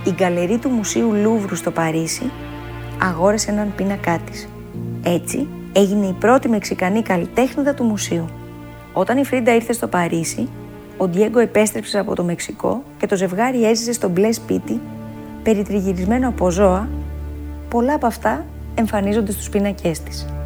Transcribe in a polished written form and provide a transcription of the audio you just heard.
η γκαλερί του Μουσείου Λούβρου στο Παρίσι αγόρασε έναν πίνακά της. Έτσι έγινε η πρώτη Μεξικανή καλλιτέχνηδα του μουσείου. Όταν η Φρίντα ήρθε στο Παρίσι, ο Ντιέγκο επέστρεψε από το Μεξικό και το ζευγάρι έζησε στο μπλε σπίτι, περιτριγυρισμένο από ζώα. Πολλά από αυτά εμφανίζονται στους πίνακές της.